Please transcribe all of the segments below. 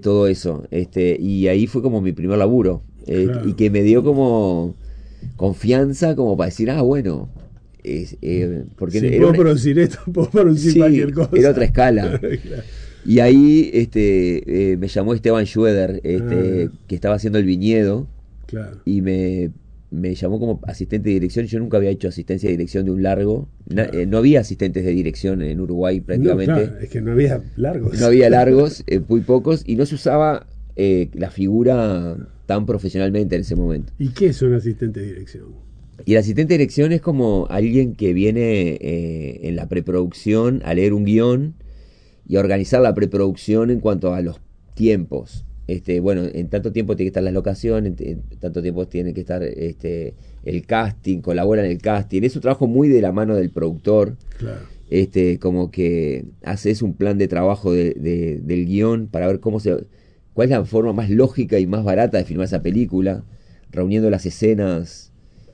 todo eso. Y ahí fue como mi primer laburo. Claro. Y que me dio como confianza como para decir, bueno, porque Si era puedo una, producir esto, puedo producir sí, cualquier cosa. era otra escala. Claro. Y ahí me llamó Esteban Schroeder, Ah, que estaba haciendo el viñedo, claro, y me llamó como asistente de dirección. Yo nunca había hecho asistencia de dirección de un largo. claro. No había asistentes de dirección en Uruguay No, prácticamente. claro, es que no había No largos. había largos, muy pocos, y no se usaba la figura tan profesionalmente en ese momento. ¿Y qué es un asistente de dirección? Y el asistente de dirección es como alguien que viene en la preproducción a leer un guión y a organizar la preproducción en cuanto a los tiempos. Bueno, en tanto tiempo tiene que estar las locaciones, en tanto tiempo tiene que estar el casting, colabora en el casting. Es un trabajo muy de la mano del productor. Claro. Como que haces un plan de trabajo del guión para ver cuál es la forma más lógica y más barata de filmar esa película, reuniendo las escenas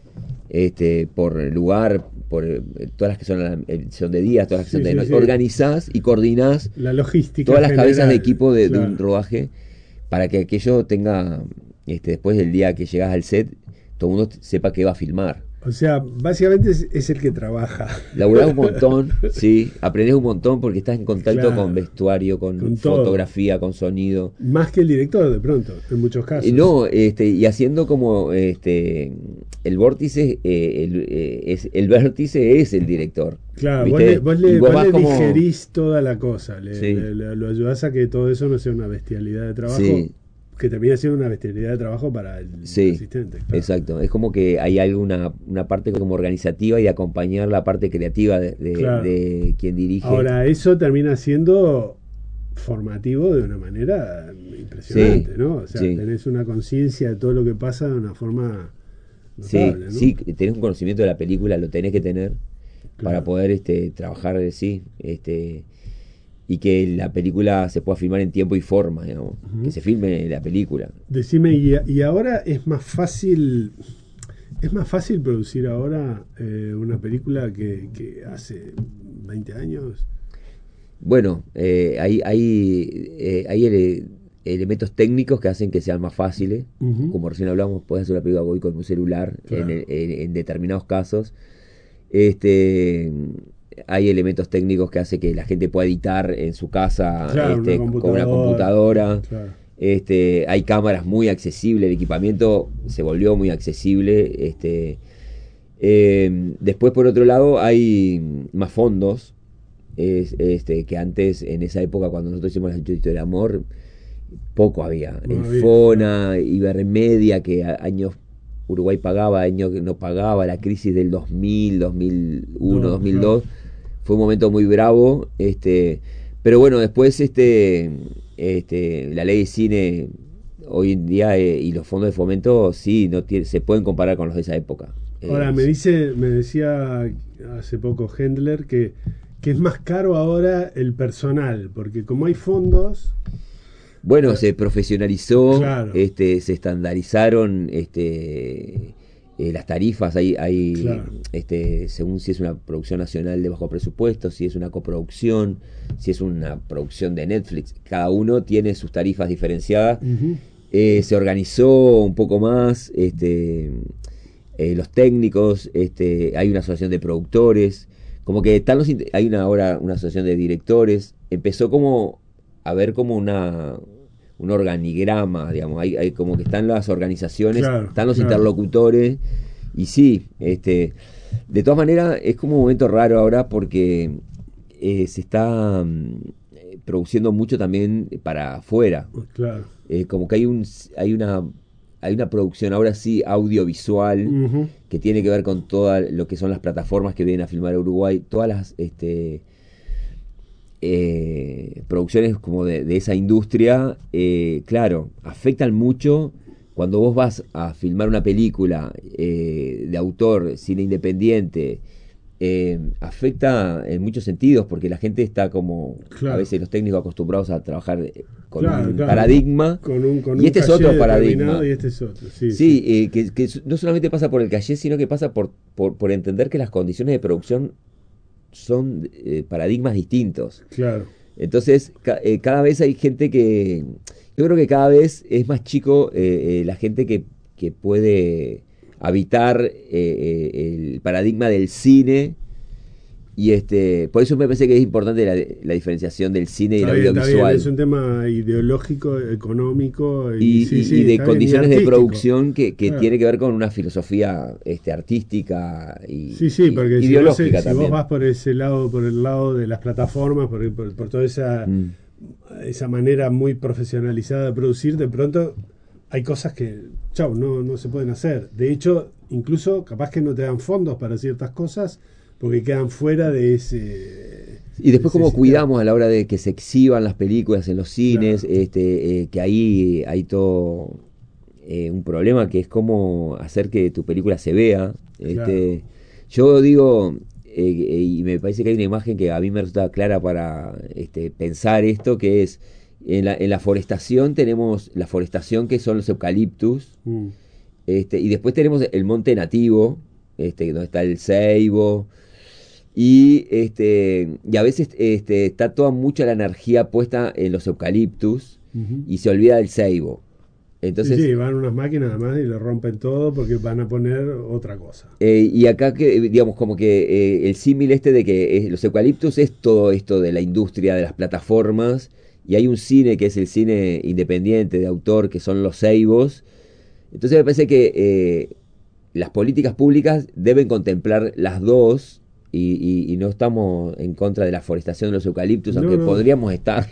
por lugar, por todas las que son de día, todas las que Sí, son de sí, noche. sí. Organizás y coordinás La logística todas las cabezas de general, equipo de un claro. rodaje para que aquello tenga, después del día que llegas al set, todo el mundo sepa que va a filmar. O sea, básicamente es el que trabaja. Laburás un montón, sí, aprendés un montón porque estás en contacto con Claro, vestuario, con con todo. fotografía, con sonido. Más que el director, de pronto, en muchos casos. No, y haciendo como el vórtice, el vértice es el director, Claro, ¿viste? Y vos vos vas le como, digerís toda la cosa, sí, lo ayudás a que todo eso no sea una bestialidad de trabajo, sí, que termina siendo una bestialidad de trabajo para el sí, asistente, claro. exacto. Es como que hay alguna una parte como organizativa y de acompañar la parte creativa Claro. de quien dirige. Ahora, eso termina siendo formativo de una manera Sí, impresionante, ¿no? O sea, sí. tenés una conciencia de todo lo que pasa de una forma Sí, notable, ¿no? sí, tenés un conocimiento de la película, lo tenés que tener para Claro. poder trabajar, sí, y que la película se pueda filmar en tiempo y forma, digamos, que Ujú. se filme la película. Decime, y ahora es más fácil producir ahora una película que hace 20 años. Bueno, hay elementos técnicos que hacen que sean más fáciles, Ujú. como recién hablamos, podés hacer una película hoy con un celular Claro. en determinados casos. Este, Hay elementos técnicos que hacen que la gente pueda editar en su casa Claro, una con una computadora. computadora. Claro. Hay cámaras muy accesibles, el equipamiento se volvió muy accesible. Después, por otro lado, hay más fondos. Que antes, en esa época, cuando nosotros hicimos la Historia del Amor, poco había. No El había, claro. FONA, Ibermedia, que años Uruguay pagaba, años que no pagaba, la crisis del 2000, 2001, Claro. 2002, fue un momento muy bravo. Pero bueno, después la ley de cine hoy en día y los fondos de fomento sí se pueden comparar con los de esa época. Ahora, me decía hace poco Hendler que es más caro ahora el personal, porque como hay fondos, Bueno, eh, se profesionalizó, claro, se estandarizaron las tarifas, claro. según si es una producción nacional de bajo presupuesto, si es una coproducción, si es una producción de Netflix, cada uno tiene sus tarifas diferenciadas. Ujú. Se organizó un poco más, los técnicos, hay una asociación de productores, como que hay ahora una asociación de directores, empezó como a ver como un organigrama, digamos, hay como que están las organizaciones, Claro, están los claro. interlocutores, y sí, de todas maneras es como un momento raro ahora porque se está produciendo mucho también para afuera. Claro. Como que hay una producción ahora sí audiovisual Ujú. que tiene que ver con todo lo que son las plataformas que vienen a filmar a Uruguay, todas las producciones como de esa industria, claro, afectan mucho cuando vos vas a filmar una película de autor, cine independiente. Afecta en muchos sentidos porque la gente está como a Claro, veces los técnicos acostumbrados a trabajar con claro, un claro. paradigma Con y un este es caché otro determinado paradigma. y este es otro. Sí, sí. Sí, que no solamente pasa por el caché, sino que pasa por entender que las condiciones de producción son paradigmas distintos. Claro. Entonces, cada vez hay gente que... Yo creo que cada vez es más chico la gente que puede habitar el paradigma del cine. Y por eso me parece que es importante la diferenciación del cine y el Está bien, audiovisual. es un tema ideológico, económico Y de condiciones de producción que claro. tiene que ver con una filosofía artística y porque ideológica si también. vos vas por ese lado, por el lado de las plataformas, por toda esa manera muy profesionalizada de producir, de pronto hay cosas que, chau, no se pueden hacer. De hecho, incluso capaz que no te dan fondos para ciertas cosas porque quedan fuera de ese... Y después cómo sistema. cuidamos a la hora de que se exhiban las películas en los cines, Claro. que ahí hay todo un problema que es cómo hacer que tu película se vea. Claro. Yo digo, y me parece que hay una imagen que a mí me resulta clara para pensar esto, que es en la forestación tenemos la forestación que son los eucaliptus, y después tenemos el monte nativo, donde está el ceibo. Y a veces está toda mucha la energía puesta en los eucaliptus y se olvida del ceibo. Entonces, sí, van unas máquinas además y lo rompen todo porque van a poner otra cosa. Y acá, digamos, como que el símil de que los eucaliptus es todo esto de la industria, de las plataformas, y hay un cine que es el cine independiente de autor, que son los ceibos. Entonces me parece que las políticas públicas deben contemplar las dos. Y no estamos en contra de la forestación de los eucaliptus, aunque podríamos estarlo.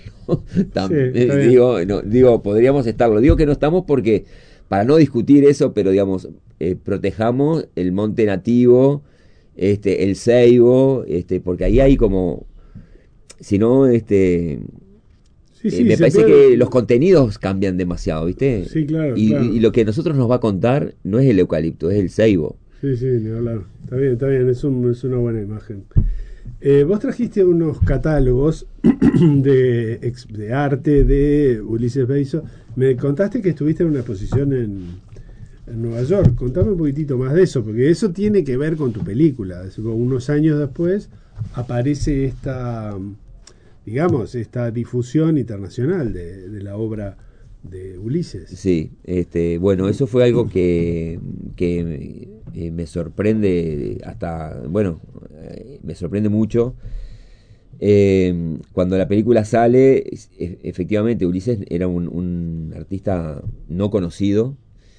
Digo, podríamos estarlo. Digo que no estamos porque, para no discutir eso, pero digamos, protejamos el monte nativo, el ceibo, porque ahí hay como, si no, me parece que los contenidos cambian demasiado, ¿viste? Sí, claro, y lo que a nosotros nos va a contar no es el eucalipto, es el ceibo. Sí, ni hablar. Está bien, es una buena imagen. Vos trajiste unos catálogos de arte de Ulises Beizo. Me contaste que estuviste en una exposición en Nueva York. Contame un poquitito más de eso, porque eso tiene que ver con tu película. Unos años después aparece esta difusión internacional de la obra de Ulises. Sí, bueno, eso fue algo que me sorprende me sorprende mucho. Cuando la película sale, efectivamente Ulises era un artista no conocido.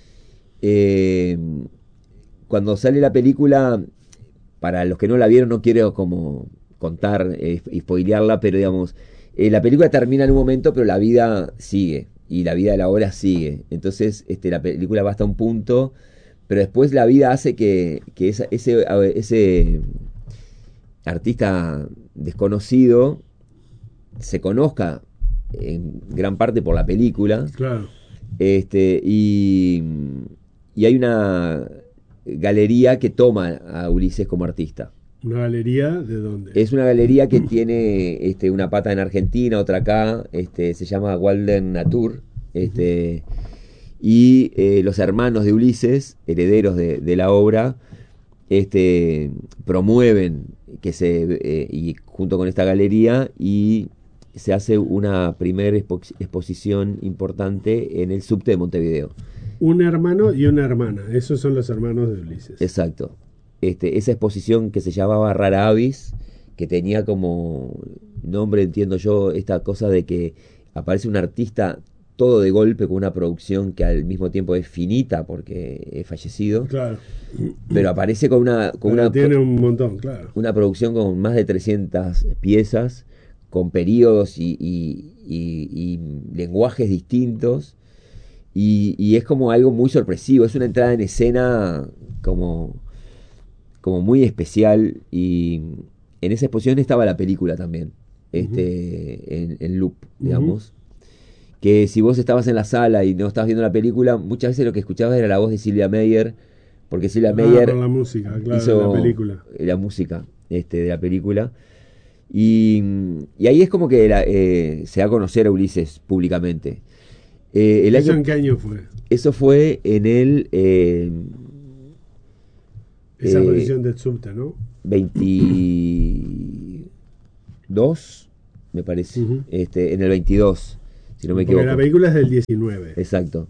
Cuando sale la película, para los que no la vieron, no quiero como contar y spoilearla, pero digamos, la película termina en un momento, pero la vida sigue. Y la vida de la obra sigue. Entonces, la película va hasta un punto, pero después la vida hace que ese artista desconocido se conozca en gran parte por la película. Claro. Y hay una galería que toma a Ulises como artista. ¿Una galería de dónde? Es una galería que tiene una pata en Argentina, otra acá, se llama Walden Natur, y los hermanos de Ulises, herederos de la obra, promueven y junto con esta galería, y se hace una primera exposición importante en el subte de Montevideo. Un hermano y una hermana, esos son los hermanos de Ulises. Exacto. Esa exposición que se llamaba Rara Avis, que tenía como nombre, entiendo yo, esta cosa de que aparece un artista todo de golpe con una producción que al mismo tiempo es finita porque es fallecido. Claro. Pero aparece con tiene un montón, claro. Una producción con más de 300 piezas, con periodos y lenguajes distintos. Y es como algo muy sorpresivo, es una entrada en escena como muy especial, y en esa exposición estaba la película también, en loop, digamos, que si vos estabas en la sala y no estabas viendo la película, muchas veces lo que escuchabas era la voz de Silvia Meyer, porque Silvia Meyer la música, claro, hizo la película. La música de la película, y ahí es como que se da a conocer a Ulises públicamente. ¿Eso en qué año fue? Eso fue en el... esa posición del subte, ¿no? 22, me parece, en el 22, si no me equivoco. Porque la película es del 19. Exacto.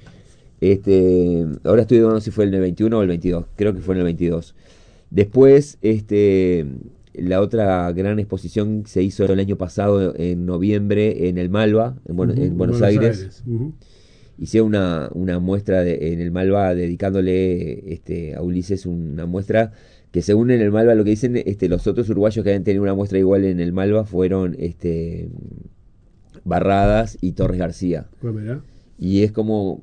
Ahora estoy dudando si fue en el 21 o el 22, creo que fue en el 22. Después, la otra gran exposición se hizo el año pasado, en noviembre, en el Malva, en Buenos Aires. Hicieron una muestra en el Malva dedicándole a Ulises una muestra que, según en el Malva lo que dicen, los otros uruguayos que habían tenido una muestra igual en el Malva fueron Barradas y Torres García. Y es como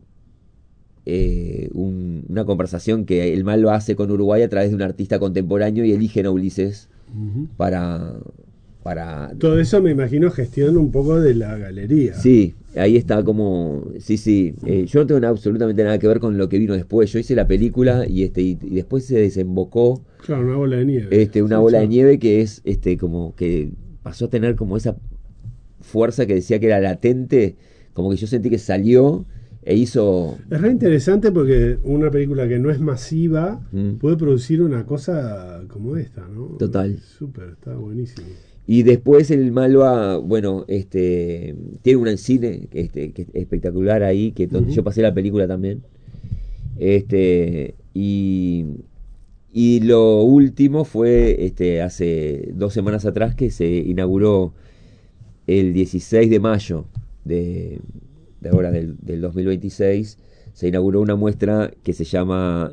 una conversación que el Malva hace con Uruguay a través de un artista contemporáneo, y eligen a Ulises para... Todo eso, me imagino, gestión un poco de la galería. Sí, ahí está como... Sí. Yo no tengo absolutamente nada que ver con lo que vino después. Yo hice la película y después se desembocó... Claro, una bola de nieve. Una bola de nieve que es como que pasó a tener como esa fuerza que decía que era latente, como que yo sentí que salió e hizo... Es re interesante porque una película que no es masiva puede producir una cosa como esta, ¿no? Total. Súper, está buenísimo. Y después el Malva, tiene un cine que es espectacular ahí, que donde yo pasé la película también. Y lo último fue hace 2 semanas atrás, que se inauguró el 16 de mayo de ahora del 2026. Se inauguró una muestra que se llama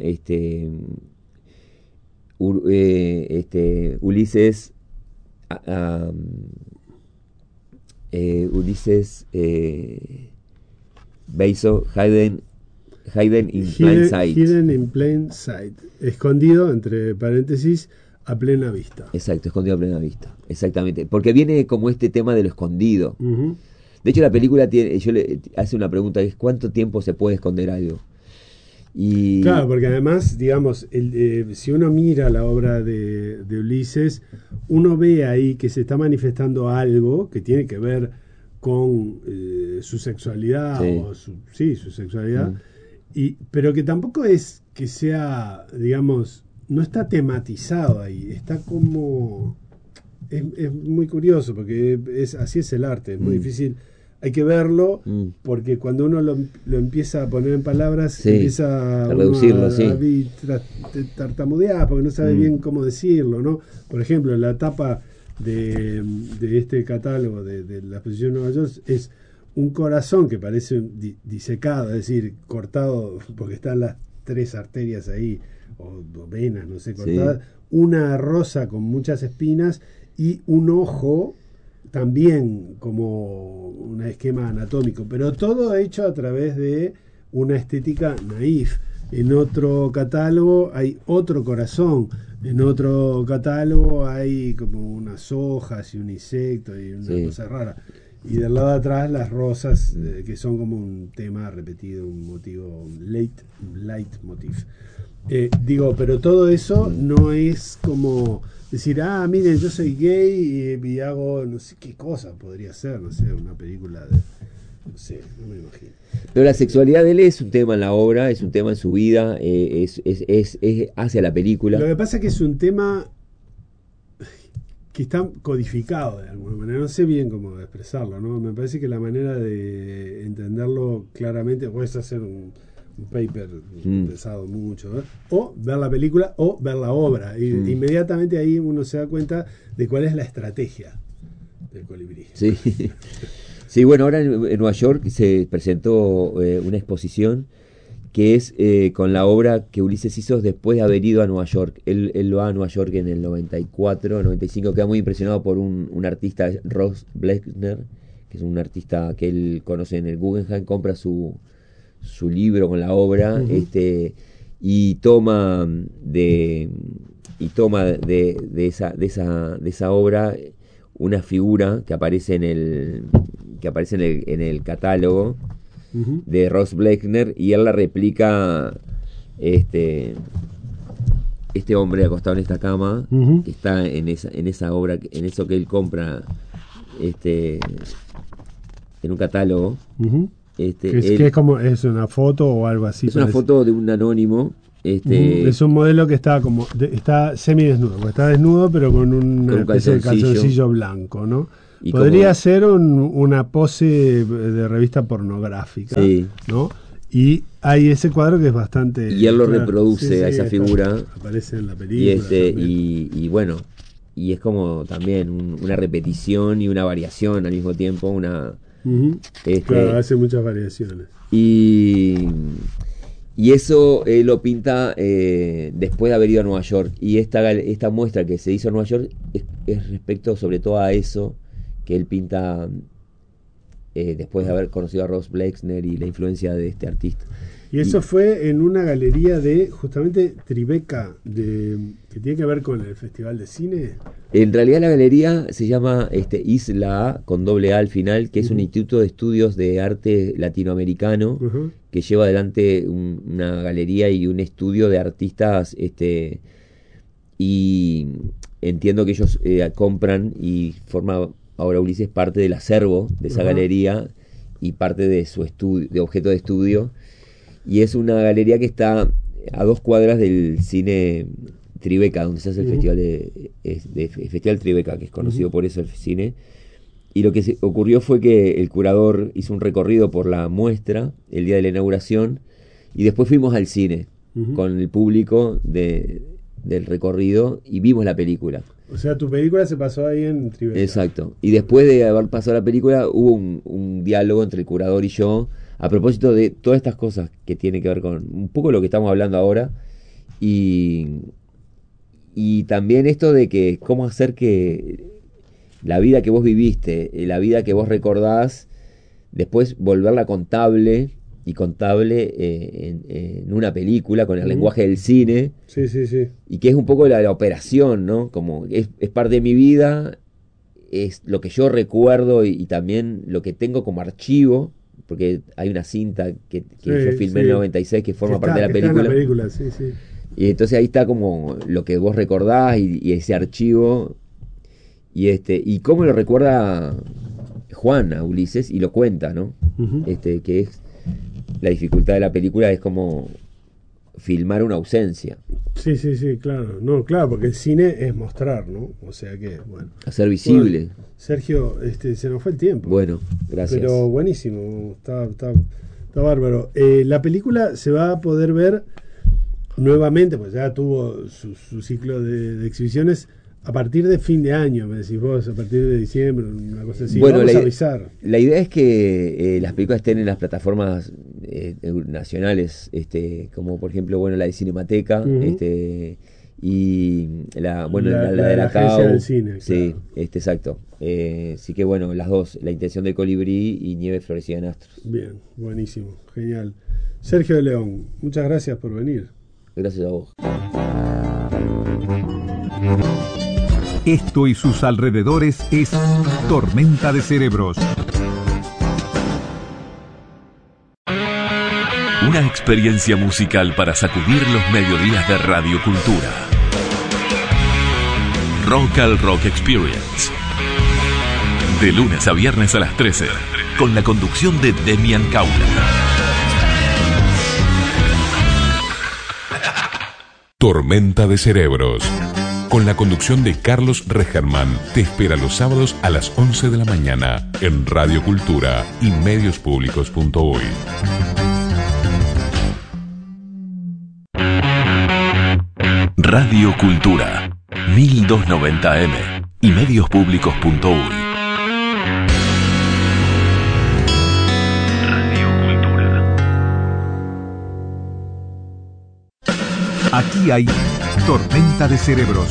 Ulises Beiso, Hidden in Plain Sight. Hidden in Plain Sight. Escondido, entre paréntesis, a plena vista. Exacto, escondido a plena vista. Exactamente. Porque viene como este tema de lo escondido. De hecho, la película hace una pregunta, que es: ¿cuánto tiempo se puede esconder algo? Y... Claro, porque además, digamos, si uno mira la obra de Ulises, uno ve ahí que se está manifestando algo que tiene que ver con su sexualidad, su sexualidad, pero que tampoco es que sea, digamos, no está tematizado ahí, está como... Es muy curioso, porque así es el arte, es muy difícil. Hay que verlo, porque cuando uno lo empieza a poner en palabras, empieza a reducirlo, a tartamudear, porque no sabe bien cómo decirlo, ¿no? Por ejemplo, la tapa de este catálogo de la exposición de Nueva York es un corazón que parece disecado, es decir, cortado, porque están las 3 arterias ahí, o venas, no sé, cortadas, una rosa con muchas espinas y un ojo también como un esquema anatómico, pero todo hecho a través de una estética naif. En otro catálogo hay otro corazón, en otro catálogo hay como unas hojas y un insecto y una cosa rara. Y del lado de atrás las rosas, que son como un tema repetido, un motivo, un leitmotiv. Pero todo eso no es como decir, miren, yo soy gay y hago no sé qué cosa podría ser, no sé, una película de... No sé, no me imagino. Pero la sexualidad de él es un tema en la obra, es un tema en su vida, es hacia la película. Lo que pasa es que es un tema que está codificado de alguna manera, no sé bien cómo expresarlo, ¿no? Me parece que la manera de entenderlo claramente es hacer un paper pesado mucho, ¿no? O ver la película o ver la obra, y inmediatamente ahí uno se da cuenta de cuál es la estrategia del colibrí. Sí, bueno, ahora en Nueva York se presentó una exposición que es con la obra que Ulises hizo después de haber ido a Nueva York. Él va a Nueva York en el 94, 95, queda muy impresionado por un artista, Ross Blechner, que es un artista que él conoce en el Guggenheim, compra su libro con la obra, y toma de esa obra una figura que aparece en el catálogo de Ross Blechner, y él la replica, este hombre acostado en esta cama, que está en esa obra, en eso que él compra en un catálogo. Que es como, es una foto o algo así. Es una foto de un anónimo. Es un modelo que está está semidesnudo, está desnudo, pero con una especie de calzoncillo blanco, ¿no? Y podría ser una pose de revista pornográfica, sí, ¿no? Y hay ese cuadro que es bastante... y él lo reproduce a esa figura. Aparece en la película. Y bueno, y es como también una repetición y una variación al mismo tiempo. Claro, hace muchas variaciones. Y eso lo pinta después de haber ido a Nueva York. Y esta muestra que se hizo en Nueva York es respecto sobre todo a eso que él pinta después de haber conocido a Ross Blexner y la influencia de este artista. Y eso fue en una galería de justamente Tribeca, que tiene que ver con el Festival de Cine. En realidad la galería se llama Isla A, con doble A al final, que es un instituto de estudios de arte latinoamericano que lleva adelante una galería y un estudio de artistas, y entiendo que ellos compran y forma ahora Ulises parte del acervo de esa galería y parte de su estudio, de objeto de estudio. Y es una galería que está a 2 cuadras del cine Tribeca, donde se hace el Festival Tribeca, que es conocido por eso el cine. Y lo que ocurrió fue que el curador hizo un recorrido por la muestra el día de la inauguración y después fuimos al cine con el público del recorrido y vimos la película. O sea, tu película se pasó ahí en Tribeca. Exacto. Y después de haber pasado la película hubo un diálogo entre el curador y yo a propósito de todas estas cosas que tienen que ver con un poco lo que estamos hablando ahora y también esto de que cómo hacer que la vida que vos viviste, la vida que vos recordás, después volverla contable en una película con el lenguaje del cine. Sí, sí, sí. Y que es un poco la operación, ¿no? Como es parte de mi vida, es lo que yo recuerdo y también lo que tengo como archivo, porque hay una cinta que yo filmé en el 96 que forma parte de la película. Está en la película, sí, sí. Y entonces ahí está como lo que vos recordás y ese archivo y cómo lo recuerda Juan a Ulises y lo cuenta, ¿no? Que es la dificultad de la película es como filmar una ausencia. Sí, sí, sí, claro. No, claro, porque el cine es mostrar, ¿no? O sea que, bueno. Hacer visible. Bueno, Sergio, se nos fue el tiempo. Bueno, gracias. Pero buenísimo, está bárbaro. La película se va a poder ver nuevamente, pues ya tuvo su ciclo de exhibiciones a partir de fin de año, me decís vos, a partir de diciembre, una cosa así. Bueno, vamos a avisar. La idea es que las películas estén en las plataformas nacionales, como por ejemplo, bueno, la de Cinemateca, y la de la agencia del cine. Sí, claro. Exacto. Así que bueno, las dos, La intención del colibrí y Nieve florecida en astros. Bien, buenísimo, genial. Sergio de León, muchas gracias por venir. Gracias a vos. Esto y sus alrededores es Tormenta de Cerebros. Una experiencia musical para sacudir los mediodías de Radio Cultura. Rock al Rock Experience. De lunes a viernes a las 13, con la conducción de Demian Caula. Tormenta de Cerebros. Con la conducción de Carlos Regerman, te espera los sábados a las 11 de la mañana en Radio Cultura y mediospublicos.uy. Radio Cultura, 1290M y mediospublicos.uy. Radio Cultura. Aquí hay Tormenta de Cerebros.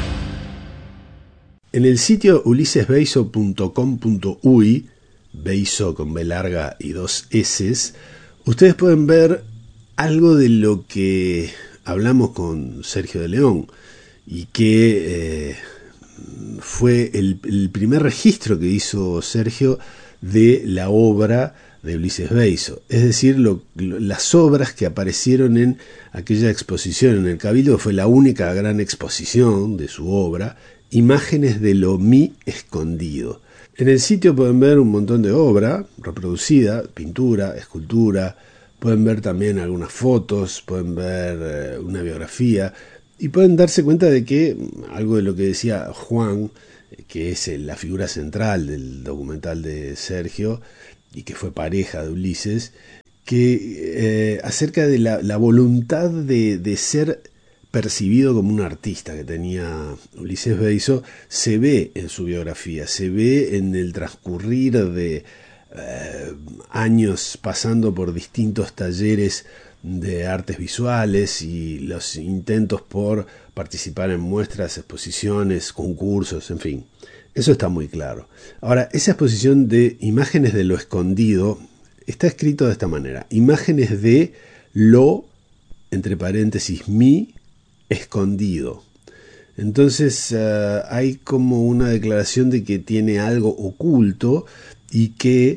En el sitio ulisesbeiso.com.uy, Beiso con B larga y 2 S, ustedes pueden ver algo de lo que hablamos con Sergio de León y que fue el primer registro que hizo Sergio de la obra de Ulises Beiso, es decir, las obras que aparecieron en aquella exposición en el Cabildo, fue la única gran exposición de su obra, Imágenes de lo mí escondido. En el sitio pueden ver un montón de obra reproducida, pintura, escultura, pueden ver también algunas fotos, pueden ver una biografía y pueden darse cuenta de que, algo de lo que decía Juan que es la figura central del documental de Sergio y que fue pareja de Ulises, que acerca de la voluntad de ser percibido como un artista que tenía Ulises Beizo, se ve en su biografía, se ve en el transcurrir de años pasando por distintos talleres de artes visuales y los intentos por participar en muestras, exposiciones, concursos, en fin. Eso está muy claro. Ahora, esa exposición de imágenes de lo escondido está escrito de esta manera: imágenes de lo, entre paréntesis, mi escondido. Entonces hay como una declaración de que tiene algo oculto y que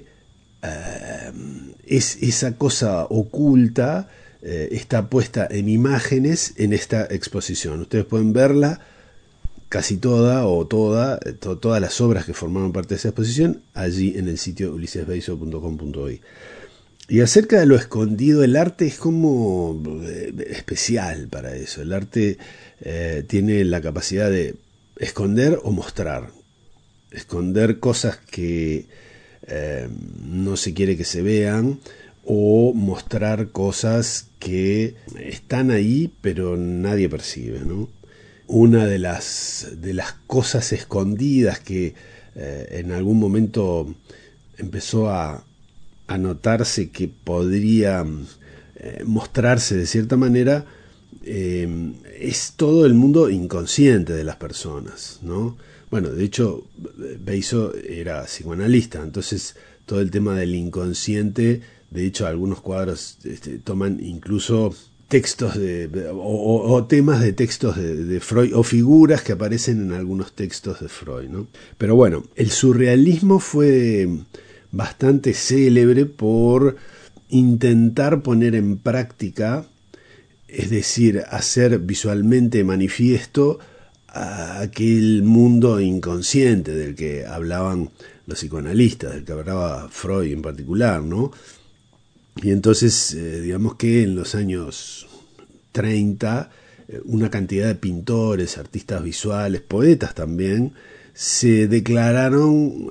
esa cosa oculta está puesta en imágenes en esta exposición. Ustedes pueden verla casi toda o todas las obras que formaron parte de esa exposición allí en el sitio ulisesbeizo.com.uy. Y acerca de lo escondido, el arte es como especial para eso. El arte tiene la capacidad de esconder o mostrar. Esconder cosas que no se quiere que se vean, o mostrar cosas que están ahí pero nadie percibe, ¿no? Una de las cosas escondidas que en algún momento empezó a notarse que podría mostrarse de cierta manera es todo el mundo inconsciente de las personas, ¿no? Bueno, de hecho, Beizo era psicoanalista, entonces todo el tema del inconsciente, de hecho algunos cuadros toman incluso textos o temas de textos de Freud, o figuras que aparecen en algunos textos de Freud, ¿no? Pero bueno, el surrealismo fue bastante célebre por intentar poner en práctica, es decir, hacer visualmente manifiesto aquel mundo inconsciente del que hablaban los psicoanalistas, del que hablaba Freud en particular, ¿no? Y entonces, digamos que en los años 30, una cantidad de pintores, artistas visuales, poetas también, se declararon,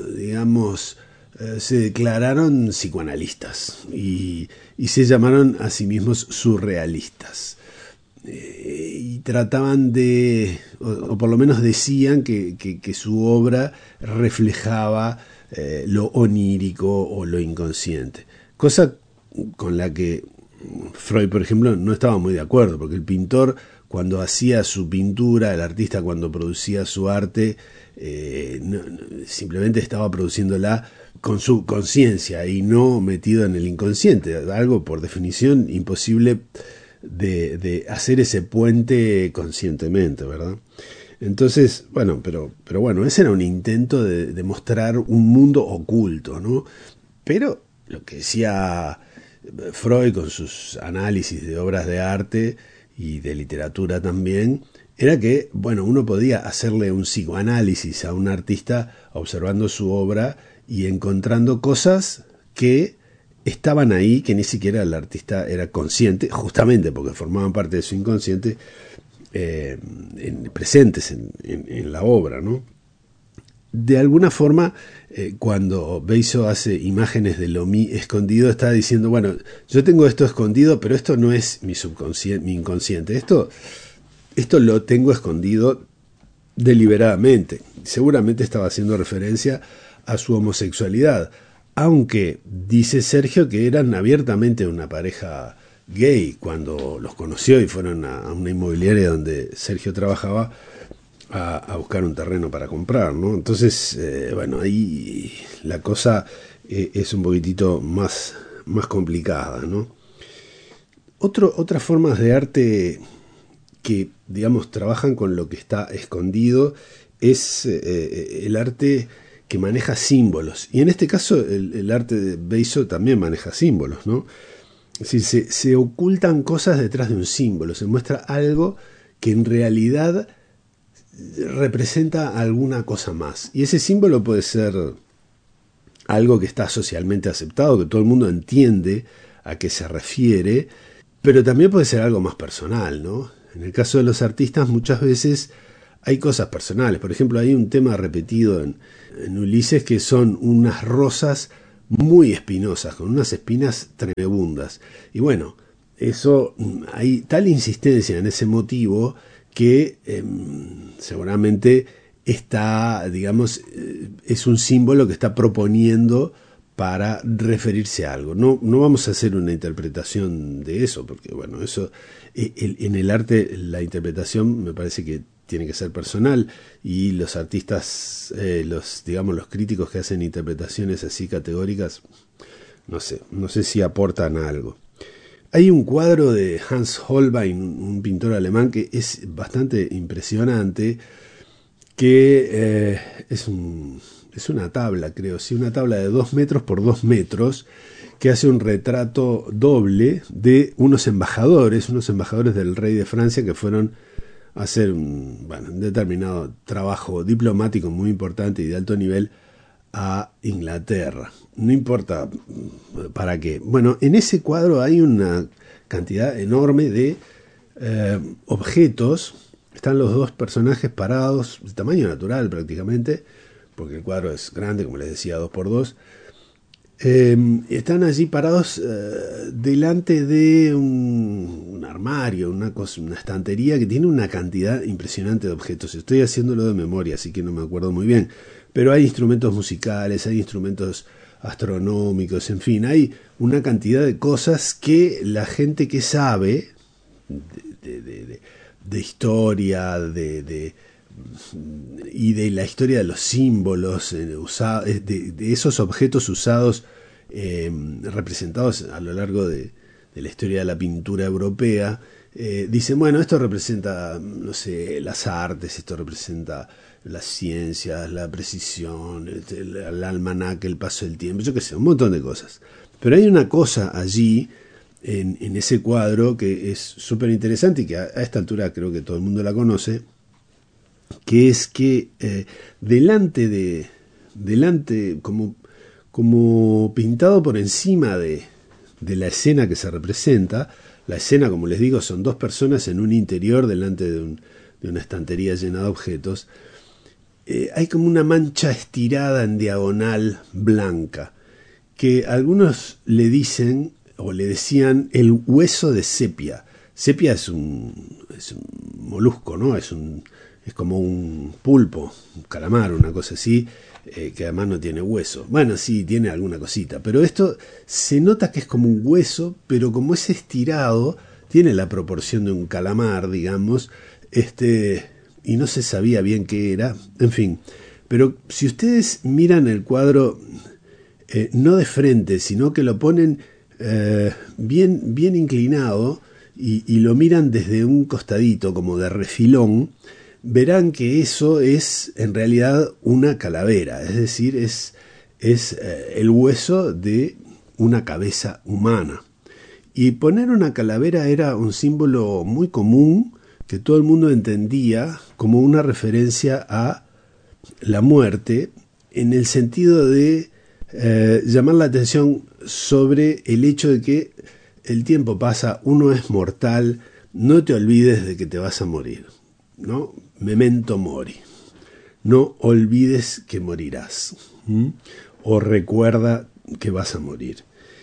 psicoanalistas y se llamaron a sí mismos surrealistas. Y trataban de, o por lo menos decían que su obra reflejaba lo onírico o lo inconsciente. Cosa con la que Freud, por ejemplo, no estaba muy de acuerdo, porque el pintor, cuando hacía su pintura, el artista cuando producía su arte, simplemente estaba produciéndola con su conciencia y no metido en el inconsciente, algo por definición imposible de hacer ese puente conscientemente, ¿verdad? Entonces, bueno, pero bueno, ese era un intento de mostrar un mundo oculto, ¿no? Pero lo que decía Freud con sus análisis de obras de arte y de literatura también, era que, bueno, uno podía hacerle un psicoanálisis a un artista observando su obra y encontrando cosas que estaban ahí, que ni siquiera el artista era consciente, justamente porque formaban parte de su inconsciente, presentes en la obra, ¿no? De alguna forma, cuando Beizo hace imágenes de lo mí escondido, está diciendo, bueno, yo tengo esto escondido, pero esto no es mi inconsciente, esto lo tengo escondido deliberadamente. Seguramente estaba haciendo referencia a su homosexualidad, aunque dice Sergio que eran abiertamente una pareja gay cuando los conoció y fueron a una inmobiliaria donde Sergio trabajaba a buscar un terreno para comprar, ¿no? Entonces, bueno, ahí la cosa es un poquitito más complicada, ¿no? Otras formas de arte que, digamos, trabajan con lo que está escondido es el arte que maneja símbolos. Y en este caso el arte de Beizo también maneja símbolos, ¿no? Es decir, se ocultan cosas detrás de un símbolo, se muestra algo que en realidad representa alguna cosa más. Y ese símbolo puede ser algo que está socialmente aceptado, que todo el mundo entiende a qué se refiere, pero también puede ser algo más personal, ¿no? En el caso de los artistas muchas veces hay cosas personales. Por ejemplo, hay un tema repetido en Ulises que son unas rosas muy espinosas, con unas espinas tremebundas. Y bueno, eso, hay tal insistencia en ese motivo que seguramente está, digamos, es un símbolo que está proponiendo para referirse a algo. No vamos a hacer una interpretación de eso, porque bueno, eso en el arte la interpretación me parece que tiene que ser personal, y los artistas, los críticos que hacen interpretaciones así categóricas, no sé si aportan algo. Hay un cuadro de Hans Holbein, un pintor alemán, que es bastante impresionante, que es una tabla, creo, sí, una tabla de 2 metros por 2 metros, que hace un retrato doble de unos embajadores del rey de Francia, que fueron a hacer un determinado trabajo diplomático muy importante y de alto nivel a Inglaterra. No importa para qué. Bueno, en ese cuadro hay una cantidad enorme de objetos. Están los dos personajes parados, de tamaño natural prácticamente, porque el cuadro es grande, como les decía, 2x2. Están allí parados delante de un armario, una estantería que tiene una cantidad impresionante de objetos. Estoy haciéndolo de memoria, así que no me acuerdo muy bien. Pero hay instrumentos musicales, hay instrumentos astronómicos, en fin, hay una cantidad de cosas que la gente que sabe de historia, y de la historia de los símbolos, de esos objetos usados, representados a lo largo de la historia de la pintura europea, dicen, bueno, esto representa, no sé, las artes, esto representa las ciencias, la precisión, el almanaque, el paso del tiempo, yo qué sé, un montón de cosas. Pero hay una cosa allí, en ese cuadro, que es súper interesante y que a esta altura creo que todo el mundo la conoce, que es que delante, como pintado por encima de la escena que se representa, la escena, como les digo, son 2 personas en un interior delante de una estantería llena de objetos, hay como una mancha estirada en diagonal blanca, que algunos le dicen o le decían el hueso de sepia. Sepia es un molusco, ¿no? Es como un pulpo, un calamar, una cosa así, que además no tiene hueso. Bueno, sí, tiene alguna cosita, pero esto se nota que es como un hueso, pero como es estirado, tiene la proporción de un calamar, digamos, y no se sabía bien qué era, en fin. Pero si ustedes miran el cuadro, no de frente, sino que lo ponen bien inclinado y lo miran desde un costadito, como de refilón, verán que eso es en realidad una calavera, es decir, es el hueso de una cabeza humana. Y poner una calavera era un símbolo muy común que todo el mundo entendía como una referencia a la muerte, en el sentido de llamar la atención sobre el hecho de que el tiempo pasa, uno es mortal, no te olvides de que te vas a morir, ¿no? Memento mori, no olvides que morirás, o recuerda que vas a morir.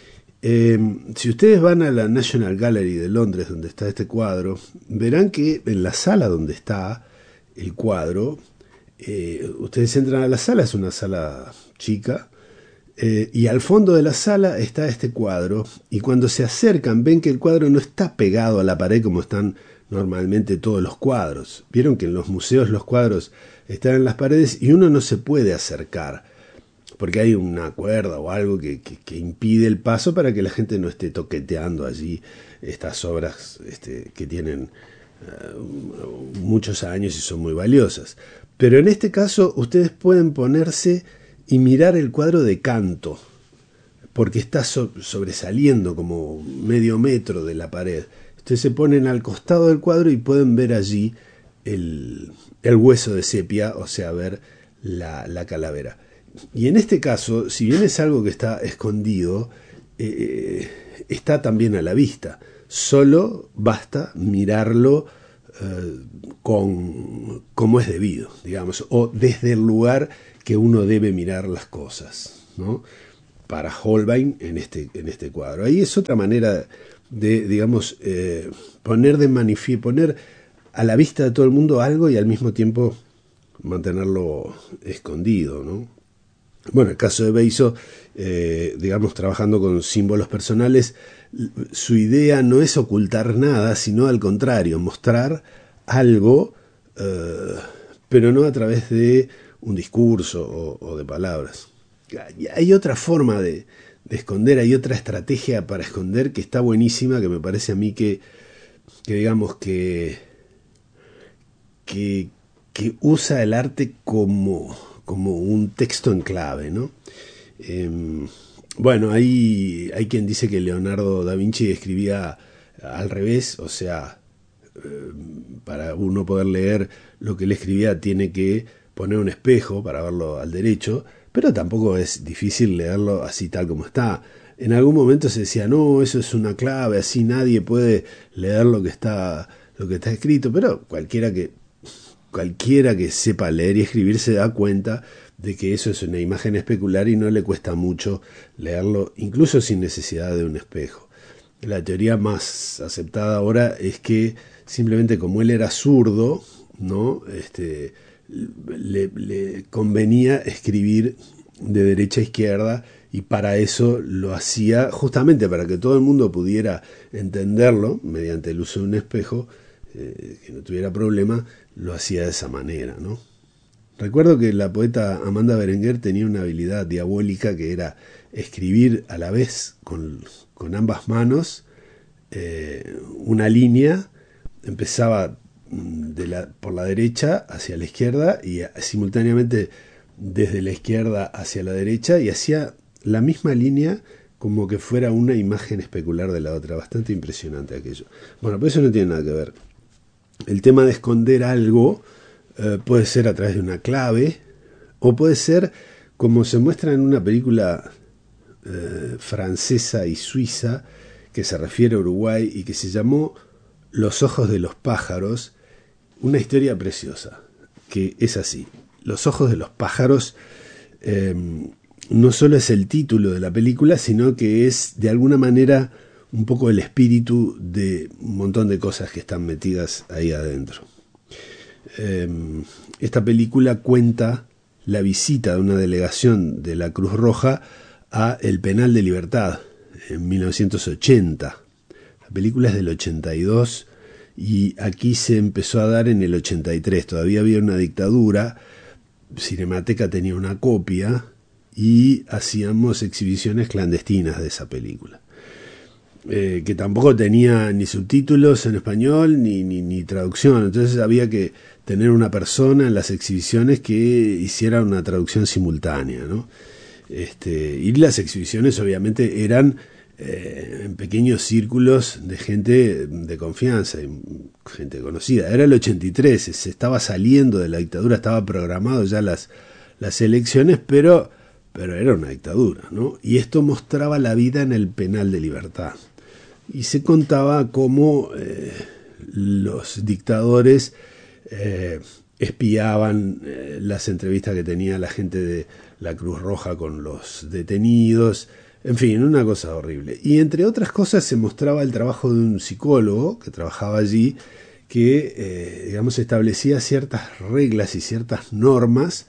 Si ustedes van a la National Gallery de Londres, donde está este cuadro, verán que en la sala donde está el cuadro, ustedes entran a la sala, es una sala chica, y al fondo de la sala está este cuadro, y cuando se acercan ven que el cuadro no está pegado a la pared como están normalmente todos los cuadros. Vieron que en los museos los cuadros están en las paredes y uno no se puede acercar porque hay una cuerda o algo que impide el paso para que la gente no esté toqueteando allí estas obras que tienen muchos años y son muy valiosas. Pero en este caso ustedes pueden ponerse y mirar el cuadro de canto, porque está sobresaliendo como medio metro de la pared. Ustedes se ponen al costado del cuadro y pueden ver allí el hueso de sepia, o sea, ver la calavera. Y en este caso, si bien es algo que está escondido, está también a la vista. Solo basta mirarlo como es debido, digamos, o desde el lugar que uno debe mirar las cosas, ¿no? Para Holbein en este cuadro. Ahí es otra manera de, digamos, poner a la vista de todo el mundo algo y al mismo tiempo mantenerlo escondido, ¿no? Bueno, el caso de Beiso, digamos, trabajando con símbolos personales, su idea no es ocultar nada, sino al contrario, mostrar algo, pero no a través de un discurso o de palabras. Hay otra forma de esconder, hay otra estrategia para esconder que está buenísima, que me parece a mí que digamos que usa el arte como un texto en clave, ¿no? Bueno, hay quien dice que Leonardo da Vinci escribía al revés, o sea, para uno poder leer lo que él escribía tiene que poner un espejo para verlo al derecho, pero tampoco es difícil leerlo así tal como está. En algún momento se decía, no, eso es una clave, así nadie puede leer lo que está escrito, pero cualquiera que sepa leer y escribir se da cuenta de que eso es una imagen especular y no le cuesta mucho leerlo, incluso sin necesidad de un espejo. La teoría más aceptada ahora es que simplemente como él era zurdo, ¿no? Le convenía escribir de derecha a izquierda y para eso lo hacía justamente para que todo el mundo pudiera entenderlo mediante el uso de un espejo, que no tuviera problema, lo hacía de esa manera, ¿no? Recuerdo que la poeta Amanda Berenguer tenía una habilidad diabólica que era escribir a la vez con ambas manos una línea, empezaba por la derecha hacia la izquierda y simultáneamente desde la izquierda hacia la derecha y hacía la misma línea como que fuera una imagen especular de la otra. Bastante impresionante aquello. Bueno, pero eso no tiene nada que ver. El tema de esconder algo puede ser a través de una clave o puede ser como se muestra en una película francesa y suiza que se refiere a Uruguay y que se llamó Los ojos de los pájaros, una historia preciosa, que es así. Los ojos de los pájaros no solo es el título de la película, sino que es de alguna manera un poco el espíritu de un montón de cosas que están metidas ahí adentro. Esta película cuenta la visita de una delegación de la Cruz Roja a el Penal de Libertad en 1980. La película es del 82 y aquí se empezó a dar en el 83. Todavía había una dictadura. Cinemateca tenía una copia y hacíamos exhibiciones clandestinas de esa película. Que tampoco tenía ni subtítulos en español ni traducción, entonces había que tener una persona en las exhibiciones que hiciera una traducción simultánea, ¿no? Y las exhibiciones obviamente eran en pequeños círculos de gente de confianza, gente conocida. Era el 83, se estaba saliendo de la dictadura, estaba programado ya las elecciones, pero era una dictadura, ¿no? Y esto mostraba la vida en el Penal de Libertad. Y se contaba cómo los dictadores espiaban las entrevistas que tenía la gente de la Cruz Roja con los detenidos, en fin, una cosa horrible. Y entre otras cosas se mostraba el trabajo de un psicólogo que trabajaba allí, que digamos establecía ciertas reglas y ciertas normas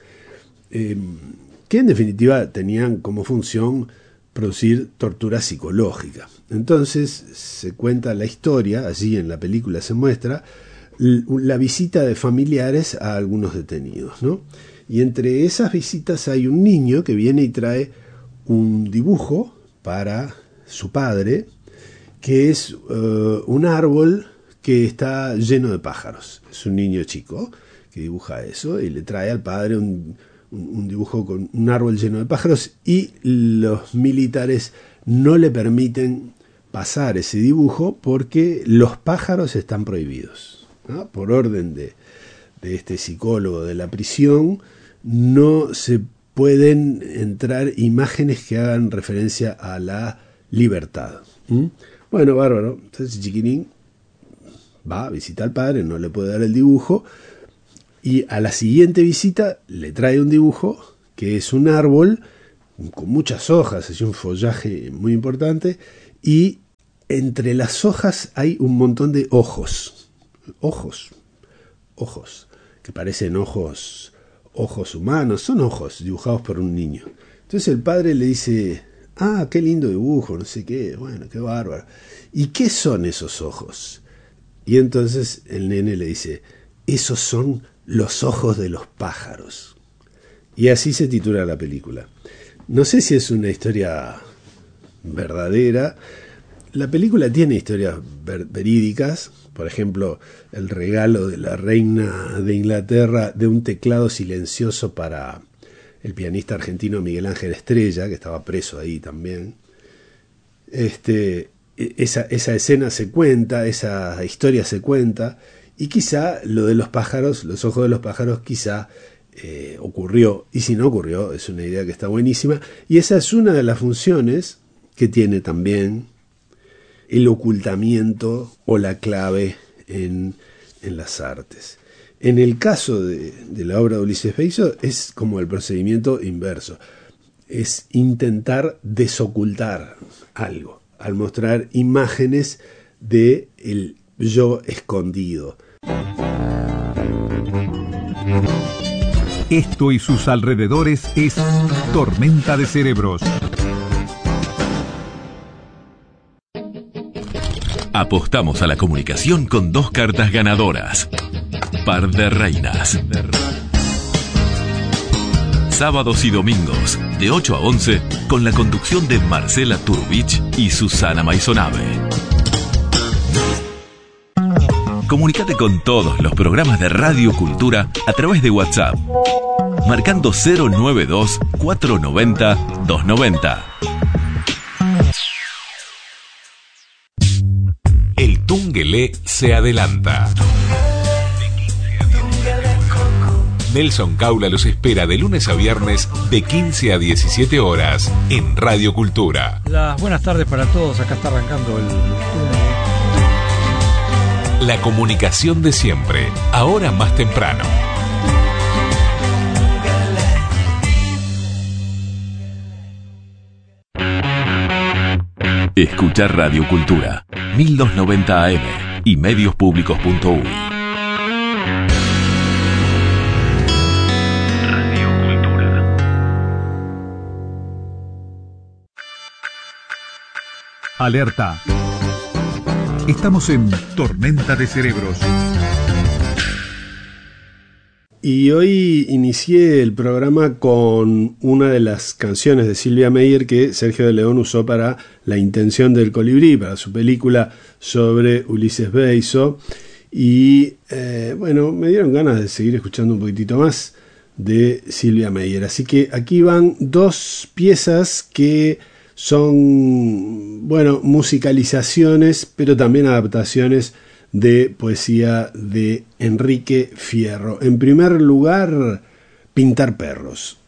que en definitiva tenían como función producir tortura psicológica. Entonces se cuenta la historia, allí en la película se muestra la visita de familiares a algunos detenidos, ¿no? Y entre esas visitas hay un niño que viene y trae un dibujo para su padre, que es un árbol que está lleno de pájaros. Es un niño chico que dibuja eso y le trae al padre un dibujo con un árbol lleno de pájaros y los militares no le permiten pasar ese dibujo porque los pájaros están prohibidos, ¿no? Por orden de este psicólogo de la prisión no se pueden entrar imágenes que hagan referencia a la libertad. Bueno, bárbaro. Entonces chiquinín va, visita al padre, no le puede dar el dibujo, y a la siguiente visita le trae un dibujo que es un árbol con muchas hojas, es un follaje muy importante, y entre las hojas hay un montón de ojos, que parecen ojos humanos, son ojos dibujados por un niño. Entonces el padre le dice, qué lindo dibujo, no sé qué, bueno, qué bárbaro. ¿Y qué son esos ojos? Y entonces el nene le dice, esos son los ojos de los pájaros. Y así se titula la película. No sé si es una historia verdadera. La película tiene historias verídicas. Por ejemplo, el regalo de la reina de Inglaterra de un teclado silencioso para el pianista argentino Miguel Ángel Estrella, que estaba preso ahí también. Esa escena se cuenta, esa historia se cuenta, y quizá lo de los pájaros, los ojos de los pájaros, quizá ocurrió, y si no ocurrió, es una idea que está buenísima, y esa es una de las funciones que tiene también el ocultamiento o la clave en las artes. En el caso de la obra de Ulises Beizo es como el procedimiento inverso, es intentar desocultar algo, al mostrar imágenes de el yo escondido. Esto y sus alrededores es Tormenta de Cerebros. Apostamos a la comunicación con 2 cartas ganadoras. Par de reinas. Sábados y domingos, de 8 a 11, con la conducción de Marcela Turbich y Susana Maisonave. Comunicate con todos los programas de Radio Cultura a través de WhatsApp, marcando 092-490-290. El Tungelé se adelanta. Nelson Caula los espera de lunes a viernes de 15 a 17 horas en Radio Cultura. Las buenas tardes para todos, acá está arrancando el Tungelé. La comunicación de siempre, ahora más temprano. Escuchar Radio Cultura, 1290 AM y mediospublicos.uy. Radio Cultura. Alerta. Estamos en Tormenta de Cerebros. Y hoy inicié el programa con una de las canciones de Silvia Meyer que Sergio de León usó para La intención del colibrí, para su película sobre Ulises Beizo. Y bueno, me dieron ganas de seguir escuchando un poquitito más de Silvia Meyer. Así que aquí van 2 piezas que son, bueno, musicalizaciones, pero también adaptaciones de poesía de Enrique Fierro. En primer lugar, Pintar perros.